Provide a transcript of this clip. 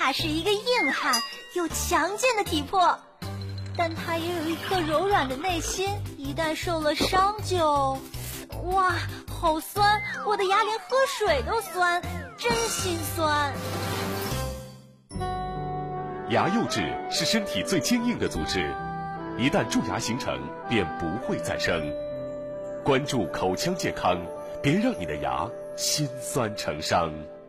塔是一个硬汉，有强健的体魄，但他也有一颗柔软的内心，一旦受了伤就……哇，好酸！我的牙连喝水都酸，真心酸。 牙釉质是身体最坚硬的组织，一旦蛀牙形成，便不会再生。关注口腔健康，别让你的牙心酸成伤。